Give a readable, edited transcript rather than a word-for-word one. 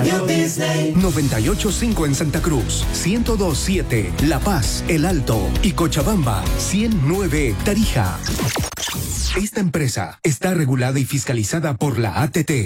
Radio Disney. 98.5 en Santa Cruz, 102.7 La Paz, El Alto y Cochabamba, 100.9 Tarija. Esta empresa está regulada y fiscalizada por la ATT.